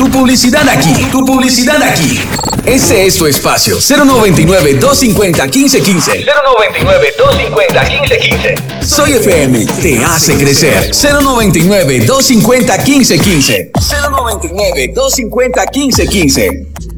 Tu publicidad aquí, tu publicidad aquí. Ese es tu espacio. 099-250-1515. 099-250-1515. Soy FM te hace crecer. 099-250-1515. 099-250-1515.